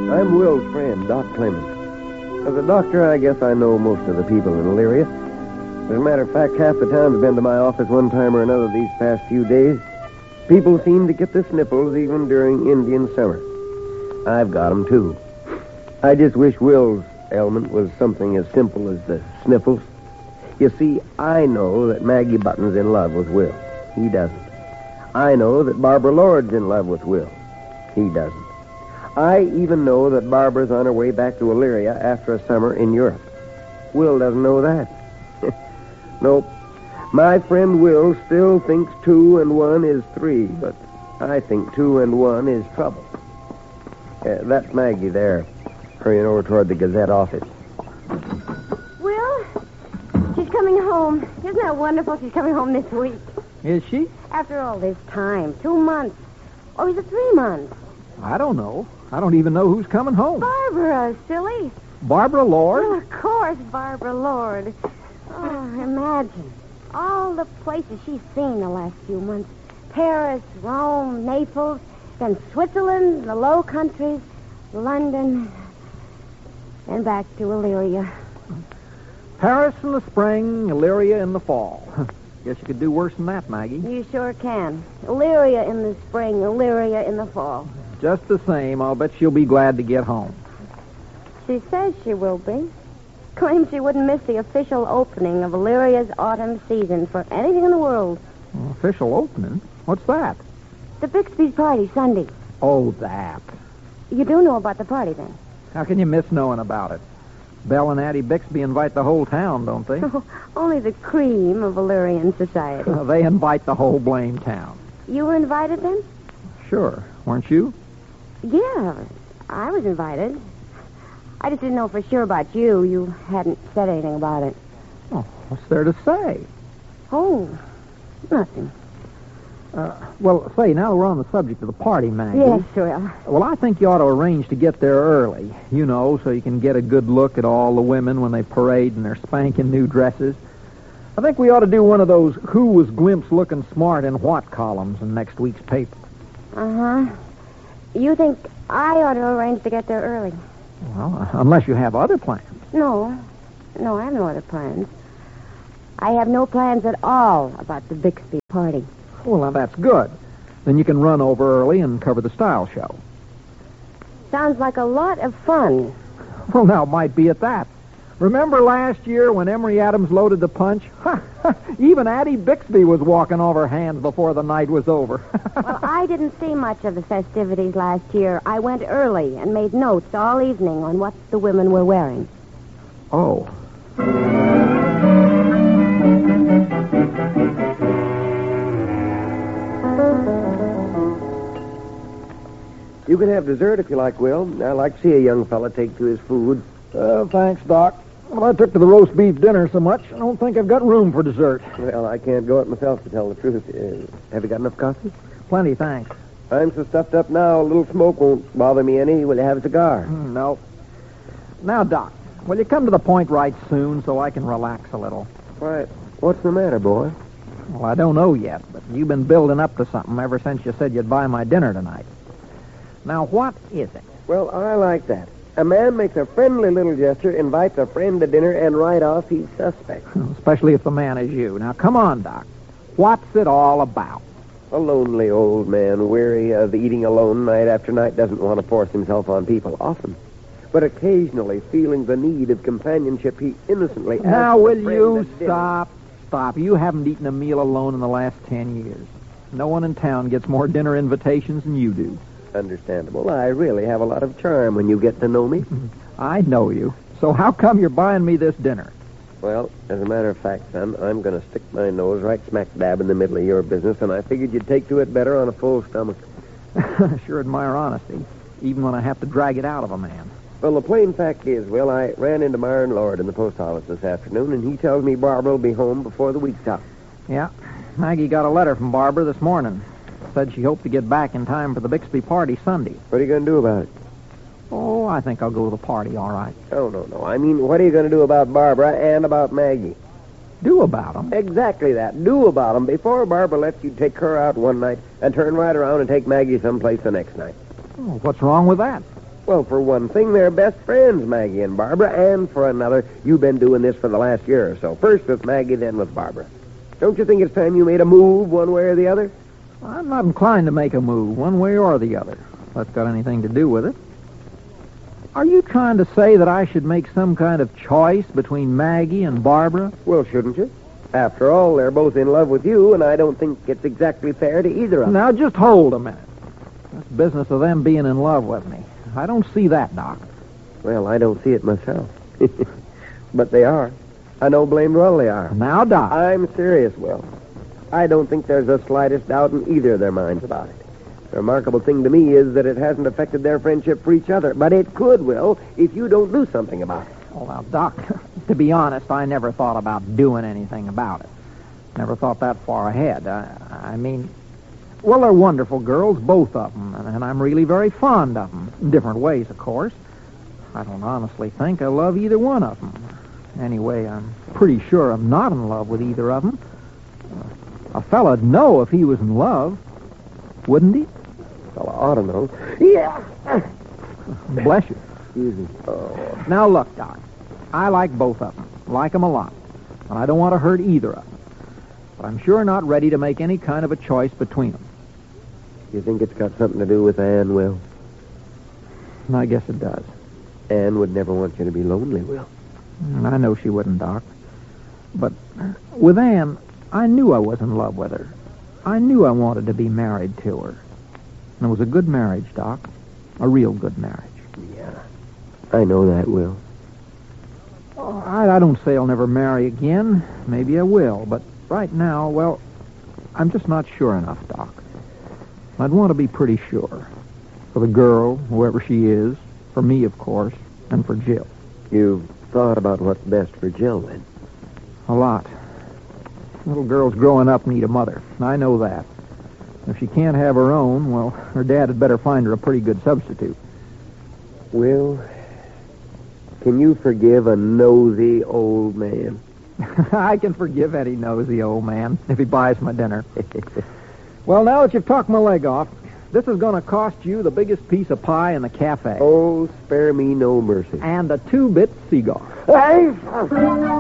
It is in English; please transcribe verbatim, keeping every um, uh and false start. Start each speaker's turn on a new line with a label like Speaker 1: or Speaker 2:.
Speaker 1: I'm Will's friend, Doc Clemens. As a doctor, I guess I know most of the people in Elyria. As a matter of fact, half the town's been to my office one time or another these past few days. People seem to get the sniffles even during Indian summer. I've got 'em, too. I just wish Will's ailment was something as simple as the sniffles. You see, I know that Maggie Button's in love with Will. He doesn't. I know that Barbara Lord's in love with Will. He doesn't. I even know that Barbara's on her way back to Elyria after a summer in Europe. Will doesn't know that. Nope. My friend Will still thinks two and one is three, but I think two and one is trouble. Uh, that's Maggie there, hurrying over toward the Gazette office.
Speaker 2: Will, she's coming home. Isn't that wonderful? She's coming home this week.
Speaker 3: Is she?
Speaker 2: After all this time, two months. Or is it three months?
Speaker 3: I don't know. I don't even know who's coming home.
Speaker 2: Barbara, silly.
Speaker 3: Barbara Lord?
Speaker 2: Well, of course, Barbara Lord. Oh, imagine. All the places she's seen the last few months. Paris, Rome, Naples, then Switzerland, the Low Countries, London, and back to Elyria.
Speaker 3: Paris in the spring, Elyria in the fall. Guess you could do worse than that, Maggie.
Speaker 2: You sure can. Elyria in the spring, Elyria in the fall.
Speaker 3: Just the same, I'll bet she'll be glad to get home.
Speaker 2: She says she will be. Claims she wouldn't miss the official opening of Illyria's autumn season for anything in the world.
Speaker 3: Well, official opening? What's that?
Speaker 2: The Bixby's party, Sunday.
Speaker 3: Oh, that.
Speaker 2: You do know about the party, then?
Speaker 3: How can you miss knowing about it? Belle and Addie Bixby invite the whole town, don't they?
Speaker 2: Only the cream of Illyrian society.
Speaker 3: They invite the whole blame town.
Speaker 2: You were invited, then?
Speaker 3: Sure. Weren't you?
Speaker 2: Yeah, I was invited. I just didn't know for sure about you. You hadn't said anything about it.
Speaker 3: Oh, what's there to say?
Speaker 2: Oh, nothing.
Speaker 3: Uh, well, say, now we're on the subject of the party, Maggie.
Speaker 2: Yes, well.
Speaker 3: Well, I think you ought to arrange to get there early, you know, so you can get a good look at all the women when they parade in their spanking new dresses. I think we ought to do one of those who was glimpsed looking smart in what columns in next week's paper.
Speaker 2: Uh-huh. You think I ought to arrange to get there early?
Speaker 3: Well, unless you have other plans.
Speaker 2: No. No, I have no other plans. I have no plans at all about the Bixby party.
Speaker 3: Well, now that's good. Then you can run over early and cover the style show.
Speaker 2: Sounds like a lot of fun.
Speaker 3: Well, now it might be at that. Remember last year when Emory Adams loaded the punch? Even Addie Bixby was walking off her hands before the night was over.
Speaker 2: Well, I didn't see much of the festivities last year. I went early and made notes all evening on what the women were wearing.
Speaker 3: Oh.
Speaker 1: You can have dessert if you like, Will. I like to see a young fella take to his food.
Speaker 3: Uh, thanks, Doc. Well, I took to the roast beef dinner so much, I don't think I've got room for dessert.
Speaker 1: Well, I can't go it myself, to tell the truth. Uh, have you got enough coffee?
Speaker 3: Plenty, thanks.
Speaker 1: I'm so stuffed up now, a little smoke won't bother me any. Will you have a cigar?
Speaker 3: Mm, no. Now, Doc, will you come to the point right soon so I can relax a little?
Speaker 1: Why, what's the matter, boy?
Speaker 3: Well, I don't know yet, but you've been building up to something ever since you said you'd buy my dinner tonight. Now, what is it?
Speaker 1: Well, I like that. A man makes a friendly little gesture, invites a friend to dinner, and right off he's suspect.
Speaker 3: Especially if the man is you. Now, come on, Doc. What's it all about?
Speaker 1: A lonely old man, weary of eating alone night after night, doesn't want to force himself on people often. But occasionally, feeling the need of companionship, he innocently asks
Speaker 3: Now,
Speaker 1: a
Speaker 3: will
Speaker 1: friend
Speaker 3: you
Speaker 1: at dinner.
Speaker 3: stop? Stop. You haven't eaten a meal alone in the last ten years. No one in town gets more dinner invitations than you do.
Speaker 1: Understandable. I really have a lot of charm when you get to know me.
Speaker 3: I know you. So how come you're buying me this dinner?
Speaker 1: Well, as a matter of fact, son, I'm going to stick my nose right smack dab in the middle of your business, and I figured you'd take to it better on a full stomach.
Speaker 3: Sure admire honesty, even when I have to drag it out of a man.
Speaker 1: Well, the plain fact is, Will, I ran into Myron Lord in the post office this afternoon, and he tells me Barbara will be home before the week's out.
Speaker 3: Yeah. Maggie got a letter from Barbara this morning. Said she hoped to get back in time for the Bixby party Sunday.
Speaker 1: What are you going to do about it?
Speaker 3: Oh, I think I'll go to the party, all right.
Speaker 1: Oh, no, no. I mean, what are you going to do about Barbara and about Maggie?
Speaker 3: Do about them?
Speaker 1: Exactly that. Do about them before Barbara lets you take her out one night and turn right around and take Maggie someplace the next night.
Speaker 3: Oh, what's wrong with that?
Speaker 1: Well, for one thing, they're best friends, Maggie and Barbara, and for another, you've been doing this for the last year or so. First with Maggie, then with Barbara. Don't you think it's time you made a move one way or the other?
Speaker 3: I'm not inclined to make a move one way or the other. If that's got anything to do with it. Are you trying to say that I should make some kind of choice between Maggie and Barbara?
Speaker 1: Well, shouldn't you? After all, they're both in love with you, and I don't think it's exactly fair to either of them.
Speaker 3: Now, just hold a minute. This business of them being in love with me. I don't see that, Doc.
Speaker 1: Well, I don't see it myself. But they are. I know blamed well they are.
Speaker 3: Now, Doc.
Speaker 1: I'm serious, Will. I don't think there's the slightest doubt in either of their minds about it. The remarkable thing to me is that it hasn't affected their friendship for each other. But it could, Will, if you don't do something about it.
Speaker 3: Oh, now, Doc, to be honest, I never thought about doing anything about it. Never thought that far ahead. I, I mean, well, they're wonderful girls, both of them, and, and I'm really very fond of them. In different ways, of course. I don't honestly think I love either one of them. Anyway, I'm pretty sure I'm not in love with either of them. A fella'd know if he was in love, wouldn't he?
Speaker 1: Fella ought to know. Yeah.
Speaker 3: Bless you.
Speaker 1: Excuse me. Oh.
Speaker 3: Now, look, Doc, I like both of them. Like them a lot. And I don't want to hurt either of them. But I'm sure not ready to make any kind of a choice between them.
Speaker 1: You think it's got something to do with Anne, Will?
Speaker 3: I guess it does.
Speaker 1: Anne would never want you to be lonely, Will.
Speaker 3: I know she wouldn't, Doc. But with Anne, I knew I was in love with her. I knew I wanted to be married to her. And it was a good marriage, Doc. A real good marriage.
Speaker 1: Yeah, I know that, Will.
Speaker 3: Oh, I, I don't say I'll never marry again. Maybe I will. But right now, well, I'm just not sure enough, Doc. I'd want to be pretty sure. For the girl, whoever she is. For me, of course. And for Jill.
Speaker 1: You've thought about what's best for Jill, then?
Speaker 3: A lot. Little girls growing up need a mother. I know that. If she can't have her own, well, her dad had better find her a pretty good substitute.
Speaker 1: Will, can you forgive a nosy old man?
Speaker 3: I can forgive any nosy old man if he buys my dinner. Well, now that you've talked my leg off, this is going to cost you the biggest piece of pie in the cafe.
Speaker 1: Oh, spare me no mercy.
Speaker 3: And a two-bit cigar.
Speaker 1: Hey!